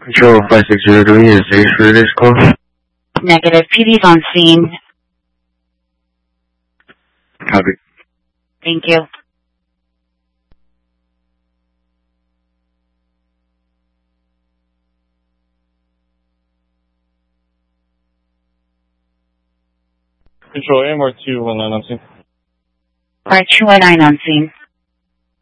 Control 5603 is Ace for this call. Negative. PD's on scene. Copy. Thank you. Control AMR 219 on scene. Alright, 219 on scene.